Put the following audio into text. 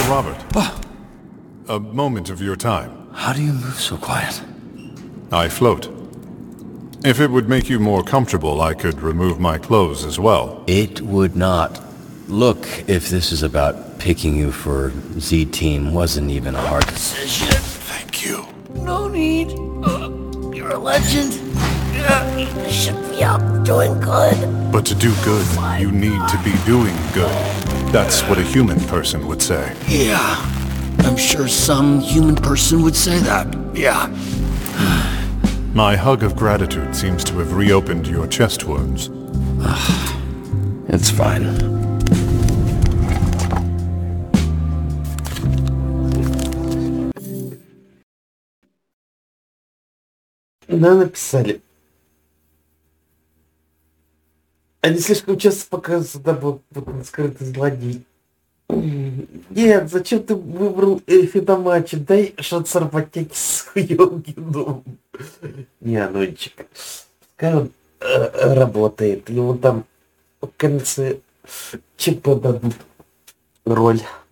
Robert. A moment of your time. How do you move so quiet? I float. If it would make you more comfortable, I could remove my clothes as well. It would not. Look, if this is about picking you for Z-Team, wasn't even a hard decision. Thank you. No need. You're a legend. You should be out doing good. But to do good, you need to be doing good. That's what a human person would say. Yeah. I'm sure some human person would say that. Yeah. My hug of gratitude seems to have reopened your chest wounds. It's fine. Нам написали. Они слишком часто показывают сюда вот скрытый злодей. Нет, зачем ты выбрал Фидомачи? Дай шанс работяги с Хуёгином. Не, Анончик. Пускай он работает. Ему там в конце ЧП дадут роль.